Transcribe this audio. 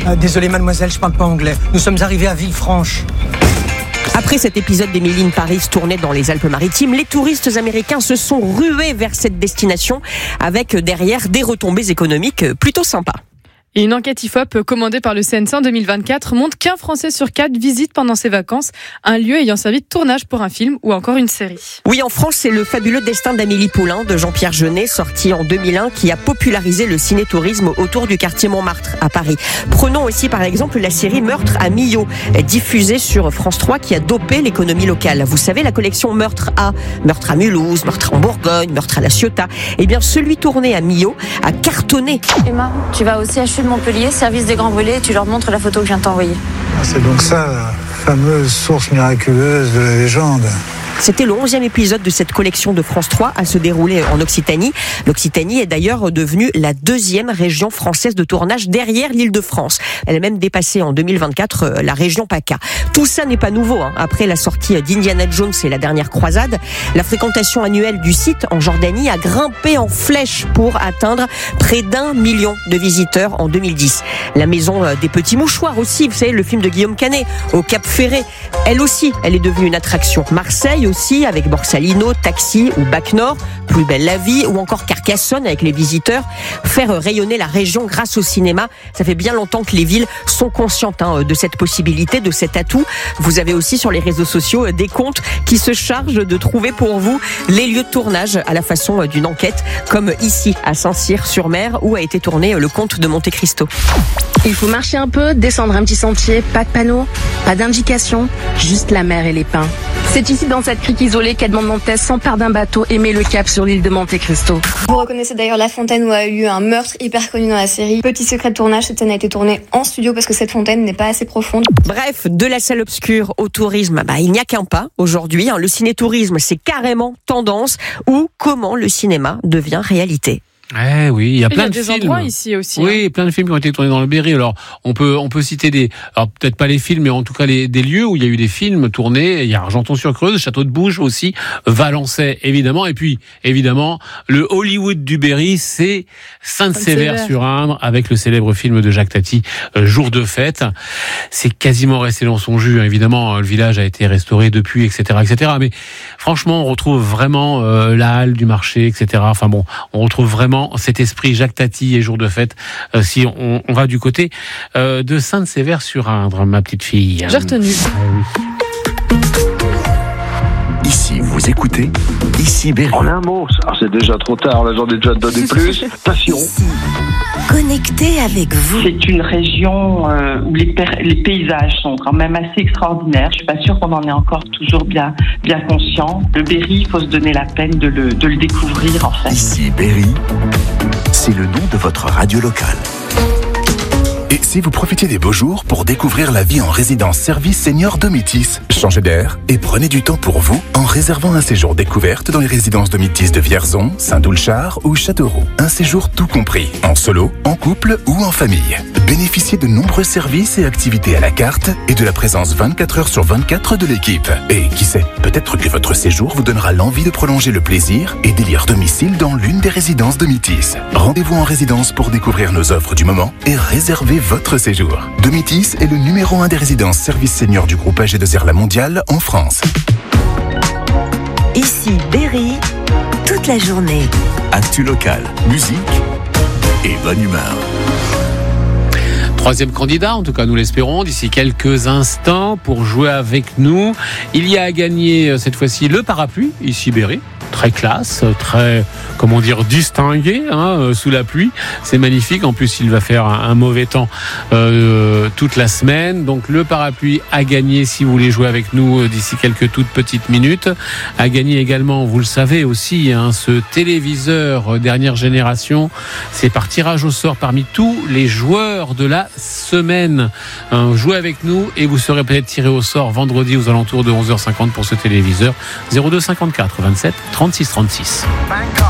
Désolé mademoiselle, je parle pas anglais. Nous sommes arrivés à Villefranche. Après cet épisode d'Emily in Paris tourné dans les Alpes-Maritimes, les touristes américains se sont rués vers cette destination avec derrière des retombées économiques plutôt sympas. Et une enquête IFOP commandée par le CNC en 2024 montre qu'un Français sur 4 visite pendant ses vacances un lieu ayant servi de tournage pour un film ou encore une série. Oui, en France, c'est le fabuleux destin d'Amélie Poulain de Jean-Pierre Jeunet, sorti en 2001, qui a popularisé le ciné-tourisme autour du quartier Montmartre à Paris. Prenons aussi par exemple la série Meurtre à Millau, diffusée sur France 3, qui a dopé l'économie locale. Vous savez, la collection Meurtre à Mulhouse, Meurtre en Bourgogne, Meurtre à La Ciotat. Eh bien, celui tourné à Millau a cartonné. Emma, tu vas aussi acheter de Montpellier, service des Grands Brûlés, et tu leur montres la photo que je viens de t'envoyer. C'est donc ça, la fameuse source miraculeuse de la légende. C'était le 11e épisode de cette collection de France 3 à se dérouler en Occitanie. L'Occitanie est d'ailleurs devenue la 2e région française de tournage derrière l'Île-de-France. Elle a même dépassé en 2024 la région PACA. Tout ça n'est pas nouveau. Après la sortie d'Indiana Jones et la dernière croisade, la fréquentation annuelle du site en Jordanie a grimpé en flèche pour atteindre près d'1 million de visiteurs en 2010. La maison des petits mouchoirs aussi, vous savez, le film de Guillaume Canet, au Cap Ferré, elle aussi, elle est devenue une attraction. Marseille aussi, avec Borsalino, Taxi ou Bac Nord, Plus belle la vie, ou encore Carcassonne avec les visiteurs. Faire rayonner la région grâce au cinéma, ça fait bien longtemps que les villes sont conscientes de cette possibilité, de cet atout. Vous avez aussi sur les réseaux sociaux des comptes qui se chargent de trouver pour vous les lieux de tournage à la façon d'une enquête, comme ici à Saint-Cyr-sur-Mer où a été tourné le Comte de Monte Cristo. Il faut marcher un peu, descendre un petit sentier, pas de panneau, pas d'indication, juste la mer et les pins. C'est ici dans cette crique isolée qu'Edmond Dantès s'empare d'un bateau et met le cap sur l'île de Monte Cristo. Vous reconnaissez d'ailleurs la fontaine où a eu lieu un meurtre hyper connu dans la série. Petit secret de tournage, cette scène a été tournée en studio parce que cette fontaine n'est pas assez profonde. Bref, de la salle obscure au tourisme, il n'y a qu'un pas aujourd'hui. Le ciné-tourisme, c'est carrément tendance, ou comment le cinéma devient réalité. Oui, il y a plein de films. Il y a des endroits ici aussi. Oui, plein de films qui ont été tournés dans le Berry. Alors, on peut citer alors peut-être pas les films, mais en tout cas des lieux où il y a eu des films tournés. Il y a Argenton-sur-Creuse, Château de Bouge aussi, Valençay évidemment, et puis évidemment le Hollywood du Berry, c'est Sainte-Sévère-sur-Indre avec le célèbre film de Jacques Tati, Jour de fête. C'est quasiment resté dans son jus. Évidemment, le village a été restauré depuis, etc., etc. Mais franchement, on retrouve vraiment la halle du marché, etc. Enfin bon, on retrouve vraiment cet esprit Jacques Tati et Jour de fête, si on va du côté de Sainte-Sévère-sur-Indre, ma petite fille. J'ai retenu. Ici, vous écoutez, ici Berry. En un mot, c'est déjà trop tard, là j'en ai déjà donné plus. Passion. Ici, connecté avec vous. C'est une région où les paysages sont quand même assez extraordinaires. Je suis pas sûre qu'on en est encore toujours bien conscient. Le Berry, il faut se donner la peine de le découvrir en fait. Ici Berry, c'est le nom de votre radio locale. Et si vous profitez des beaux jours pour découvrir la vie en résidence service senior Domitis, changez d'air et prenez du temps pour vous en réservant un séjour découverte dans les résidences Domitis de Vierzon, Saint-Doulchard ou Châteauroux. Un séjour tout compris, en solo, en couple ou en famille. Bénéficiez de nombreux services et activités à la carte et de la présence 24 heures sur 24 de l'équipe. Et qui sait, peut-être que votre séjour vous donnera l'envie de prolonger le plaisir et d'élire domicile dans l'une des résidences Domitis. Rendez-vous en résidence pour découvrir nos offres du moment et réserver votre séjour. Domitis est le numéro 1 des résidences services seniors du groupe AG2R La Mondiale en France. Ici Berry, toute la journée. Actu local, musique et bonne humeur. Troisième candidat, en tout cas nous l'espérons, d'ici quelques instants pour jouer avec nous. Il y a à gagner cette fois-ci le parapluie, ici Berry. Très classe, très, distingué, sous la pluie. C'est magnifique. En plus, il va faire un mauvais temps toute la semaine. Donc, le parapluie à gagner si vous voulez jouer avec nous d'ici quelques toutes petites minutes. À gagner également, vous le savez aussi, ce téléviseur dernière génération. C'est par tirage au sort parmi tous les joueurs de la semaine. Jouez avec nous et vous serez peut-être tiré au sort vendredi aux alentours de 11h50 pour ce téléviseur. 02 54 27 36 36.